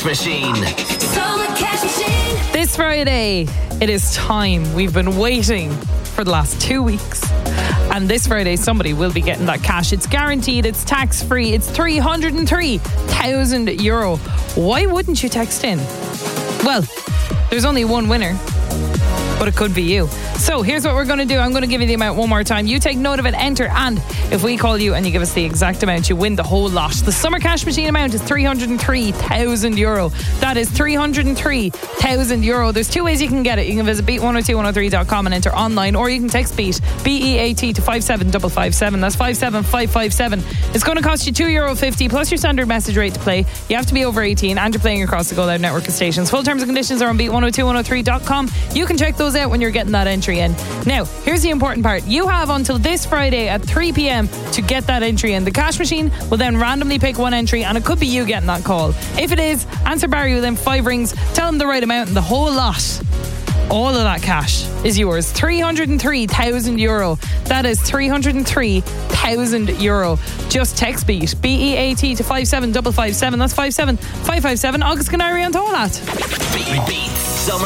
Cash Machine. Summer Cash Machine. This Friday, it is time. We've been waiting for the last 2 weeks. And this Friday, somebody will be getting that cash. It's guaranteed, it's tax-free, it's €303,000. Why wouldn't you text in? Well, there's only one winner, but it could be you. So here's what we're going to do. I'm going to give you the amount one more time. You take note of it, enter, and if we call you and you give us the exact amount, you win the whole lot. The Summer Cash Machine amount is €303,000. That is €303,000. There's two ways you can get it. You can visit beat102103.com and enter online, or you can text BEAT, BEAT to 57557. That's 57557. It's going to cost you €2.50 plus your standard message rate to play. You have to be over 18 and you're playing across the Go Loud network of stations. Full terms and conditions are on beat102103.com. You can check those out when you're getting that entry in. Now, here's the important part. You have until this Friday at 3 p.m. to get that entry in. The cash machine will then randomly pick one entry, and it could be you getting that call. If it is, answer Barry within 5 rings, tell him the right amount, and the whole lot, all of that cash is yours. €303,000. That is €303,000. Just text BEAT, BEAT to 57557. That's 57557. August Canary on Tolat. Beat Summer